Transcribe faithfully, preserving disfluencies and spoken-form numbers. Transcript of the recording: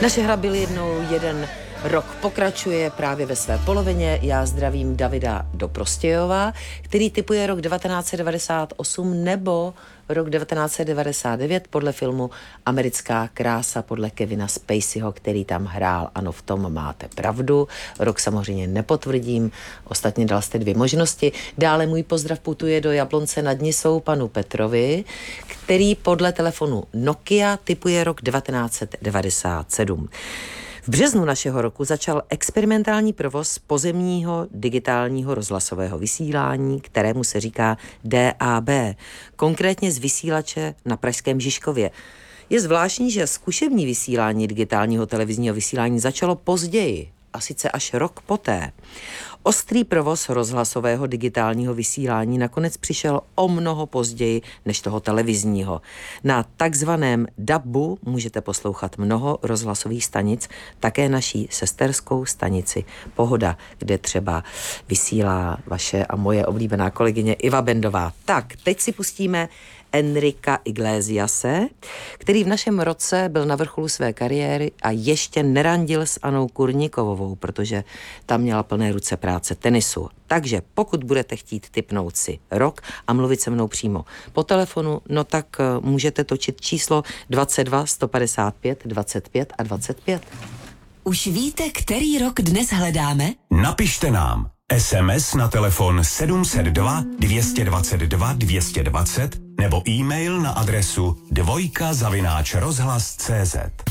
Naše hra byl jednou jeden rok pokračuje právě ve své polovině. Já zdravím Davida do Prostějova, který tipuje rok devatenáct set devadesát osm nebo rok devatenáct set devadesát devět podle filmu Americká krása podle Kevina Spaceyho, který tam hrál. Ano, v tom máte pravdu. Rok samozřejmě nepotvrdím. Ostatně dal jste dvě možnosti. Dále můj pozdrav putuje do Jablonce nad Nisou panu Petrovi, který podle telefonu Nokia tipuje rok devatenáct set devadesát sedm. V březnu našeho roku začal experimentální provoz pozemního digitálního rozhlasového vysílání, kterému se říká D A B, konkrétně z vysílače na pražském Žižkově. Je zvláštní, že zkušební vysílání digitálního televizního vysílání začalo později, a sice až rok poté. Ostrý provoz rozhlasového digitálního vysílání nakonec přišel o mnoho později než toho televizního. Na takzvaném dabu můžete poslouchat mnoho rozhlasových stanic, také naší sesterskou stanici Pohoda, kde třeba vysílá vaše a moje oblíbená kolegyně Iva Bendová. Tak, teď si pustíme Enrika Iglesiase, který v našem roce byl na vrcholu své kariéry a ještě nerandil s Anou Kurníkovou, protože tam měla plné ruce práce tenisu. Takže pokud budete chtít tipnout si rok a mluvit se mnou přímo po telefonu, no tak můžete točit číslo dvacet dva sto padesát pět dvacet pět a dvacet pět. Už víte, který rok dnes hledáme? Napište nám es em es na telefon sedm set dva dvě dvacet dva dvě dvacet nebo e-mail na adresu dvojka zavináč rozhlas tečka cé zet.